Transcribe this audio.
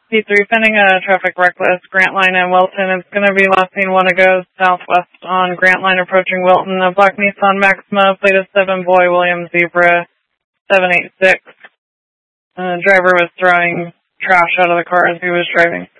P3, pending a traffic reckless, Grant Line and Wilton. It's going to be last seen one to go southwest on Grant Line approaching Wilton. A black Nissan Maxima, plate of 7, Boy Williams Zebra 786. The driver was throwing trash out of the car as he was driving.